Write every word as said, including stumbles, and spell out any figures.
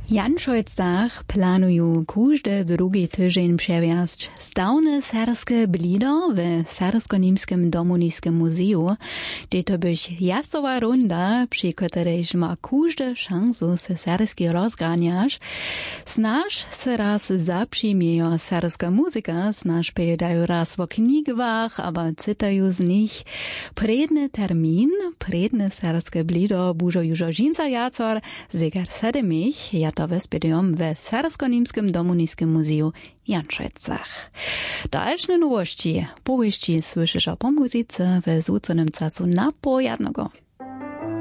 Janšojcach planujú kúžde druhý týždeň przewiazć stawne serskie blido w Sersko-Nímskim domu-Nískim muzeu, kde to byś jasowa runda, przy którejż ma kúžde šansu se sersky rozganiaš. Snaž se raz zapřímiejo serska muzika, snaž pejedajú raz vo knigvach, aba citajú z nich. Predny termín, predne serske blido bužo južo žinca jacor, zegar sedemich, ja to vespedium w Sersko-Nímskim domu-Nískim muzeu Janšojcach. Dalsze nowości, powieści słyszysz o po muzyce w złuconym czasu na pojadnego.